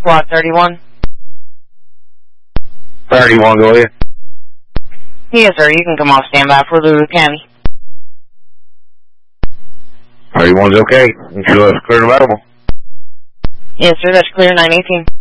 Squad 31. 31, go ahead. Yes, sir. You can come off standby for Lulu County. 31's okay. You sure it's clear and available? Yes, sir. That's clear 918.